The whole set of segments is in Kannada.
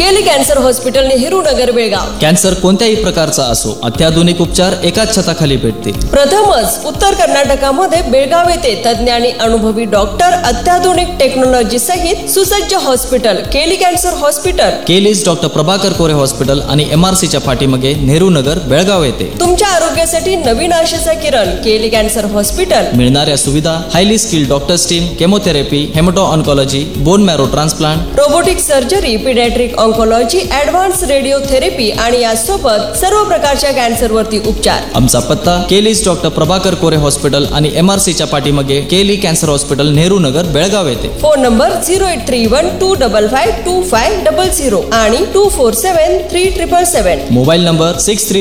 केली cancer hospital Nehru Nagar Belgaum. Cancer कोणत्याही प्रकारचा असो अत्याधुनिक उपचार एकाच छताखाली भेटतील. प्रथमच उत्तर कर्नाटकामध्ये बेळगाव येथे तज्ञ आणि अनुभवी डॉक्टर, अत्याधुनिक टेक्नॉलॉजी सहित सुसज्ज हॉस्पिटल केली कॅन्सर हॉस्पिटल. केलीज डॉक्टर प्रभाकर कोरे हॉस्पिटल आणि MRC च्या पाठीमागे नेहरू नगर बेळगाव येथे. तुमच्या आरोग्यासाठी नवीन आशेचा किरण केली कॅन्सर हॉस्पिटल. मिळणाऱ्या सुविधा highly skilled doctors team, chemotherapy, हेमॅटो oncology, bone marrow transplant, robotic surgery, paediatric oncology, advance radiotherapy आणि यासोबत सर्व प्रकारच्या कॅन्सरवरती उपचार. आमचा पत्ता केलीज डॉक्टर प्रभाकर कोरे हॉस्पिटल आणि MRC च्या पाठीमागे केली कॅन्सर हॉस्पिटल नेहरू नगर बेळगाव येथे. फोन नंबर 0831255500 आणि 247377. मोबाईल नंबर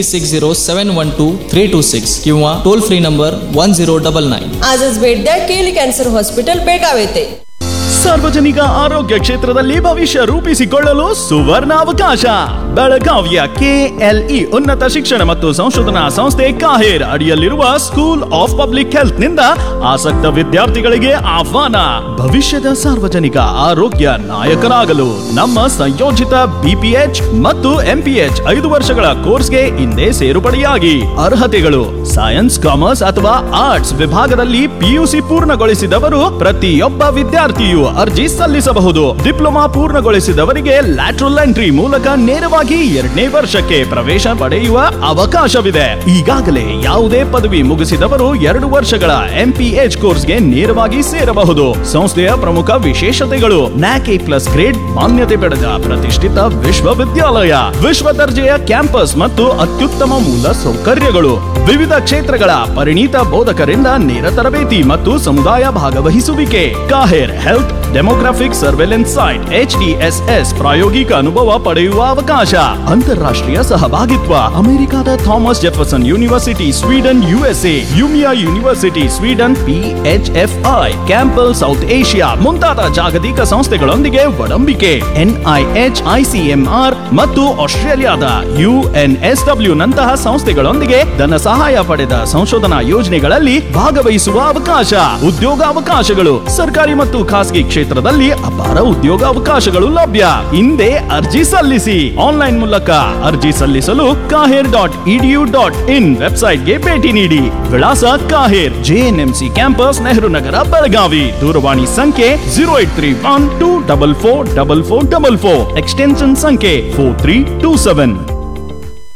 6360712326 किंवा टोल फ्री नंबर 1099. आजच भेट द्या केली कॅन्सर हॉस्पिटल बेळगाव येथे. ಸಾರ್ವಜನಿಕ ಆರೋಗ್ಯ ಕ್ಷೇತ್ರದಲ್ಲಿ ಭವಿಷ್ಯ ರೂಪಿಸಿಕೊಳ್ಳಲು ಸುವರ್ಣ ಅವಕಾಶ. ಬೆಳಗಾವಿಯ KLE ಉನ್ನತ ಶಿಕ್ಷಣ ಮತ್ತು ಸಂಶೋಧನಾ ಸಂಸ್ಥೆ ಕಾಹೇರ್ ಅಡಿಯಲ್ಲಿರುವ ಸ್ಕೂಲ್ ಆಫ್ ಪಬ್ಲಿಕ್ ಹೆಲ್ತ್ ನಿಂದ ಆಸಕ್ತ ವಿದ್ಯಾರ್ಥಿಗಳಿಗೆ ಆಹ್ವಾನ. ಭವಿಷ್ಯದ ಸಾರ್ವಜನಿಕ ಆರೋಗ್ಯ ನಾಯಕರಾಗಲು ನಮ್ಮ ಸಂಯೋಜಿತ BPH ಮತ್ತು MPH 5 ವರ್ಷಗಳ ಕೋರ್ಸ್ಗೆ ಹಿಂದೆ ಸೇರ್ಪಡೆಯಾಗಿ. ಅರ್ಹತೆಗಳು: ಸೈನ್ಸ್, ಕಾಮರ್ಸ್ ಅಥವಾ ಆರ್ಟ್ಸ್ ವಿಭಾಗದಲ್ಲಿ PUC ಪೂರ್ಣಗೊಳಿಸಿದವರು ಪ್ರತಿಯೊಬ್ಬ ವಿದ್ಯಾರ್ಥಿಯು ಅರ್ಜಿ ಸಲ್ಲಿಸಬಹುದು. ಡಿಪ್ಲೊಮಾ ಪೂರ್ಣಗೊಳಿಸಿದವರಿಗೆ ಲ್ಯಾಟ್ರಲ್ ಎಂಟ್ರಿ ಮೂಲಕ ನೇರವಾಗಿ 2ನೇ ವರ್ಷಕ್ಕೆ ಪ್ರವೇಶ ಪಡೆಯುವ ಅವಕಾಶವಿದೆ. ಈಗಾಗಲೇ ಯಾವುದೇ ಪದವಿ ಮುಗಿಸಿದವರು 2 ವರ್ಷಗಳ MPH ಕೋರ್ಸ್ಗೆ ನೇರವಾಗಿ ಸೇರಬಹುದು. ಸಂಸ್ಥೆಯ ಪ್ರಮುಖ ವಿಶೇಷತೆಗಳು: NAC A+ ಗ್ರೇಡ್ ಮಾನ್ಯತೆ ಪಡೆದ ಪ್ರತಿಷ್ಠಿತ ವಿಶ್ವವಿದ್ಯಾಲಯ, ವಿಶ್ವ ದರ್ಜೆಯ ಕ್ಯಾಂಪಸ್ ಮತ್ತು ಅತ್ಯುತ್ತಮ ಮೂಲ ಸೌಕರ್ಯಗಳು, ವಿವಿಧ ಕ್ಷೇತ್ರಗಳ ಪರಿಣಿತ ಬೋಧಕರಿಂದ ನೇರ ತರಬೇತಿ ಮತ್ತು ಸಮುದಾಯ ಭಾಗವಹಿಸುವಿಕೆ. KAHER health demographic surveillance site HDSS ಪ್ರಾಯೋಗಿಕ ಅನುಭವ ಪಡೆಯುವ ಅವಕಾಶ. ಅಂತಾರಾಷ್ಟ್ರೀಯ ಸಹಭಾಗಿತ್ವ: ಅಮೆರಿಕದ Thomas Jefferson university Sweden USA, ಯುಮಿಯಾ university Sweden PHFI, ಕ್ಯಾಂಪಲ್ south Asia ಮುಂತಾದ ಜಾಗತಿಕ ಸಂಸ್ಥೆಗಳೊಂದಿಗೆ ಒಡಂಬಿಕೆ. NIH, ICMR ಮತ್ತು ಆಸ್ಟ್ರೇಲಿಯಾದ UNSW ನಂತಹ ಸಂಸ್ಥೆಗಳೊಂದಿಗೆ ಧನ ಸಹಾಯ ಪಡೆದ ಸಂಶೋಧನಾ ಯೋಜನೆಗಳಲ್ಲಿ ಭಾಗವಹಿಸುವ ಅವಕಾಶ. ಉದ್ಯೋಗಾವಕಾಶಗಳು: ಸರ್ಕಾರಿ ಮತ್ತು ಖಾಸಗಿ ಕ್ಷೇತ್ರದಲ್ಲಿ ಅಪಾರ ಉದ್ಯೋಗಾವಕಾಶಗಳು ಲಭ್ಯ. ಹಿಂದೆ ಅರ್ಜಿ ಸಲ್ಲಿಸಿ. ಆನ್ಲೈನ್ ಮೂಲಕ ಅರ್ಜಿ ಸಲ್ಲಿಸಲು kaher.edu.in ವೆಬ್ಸೈಟ್ಗೆ ಭೇಟಿ ನೀಡಿ. ವಿಳಾಸ: KAHER JNMC campus, Nehru Nagar, Belagavi. ದೂರವಾಣಿ ಸಂಖ್ಯೆ 0831244444, ಎಕ್ಸ್ಟೆನ್ಷನ್ ಸಂಖ್ಯೆ 4327.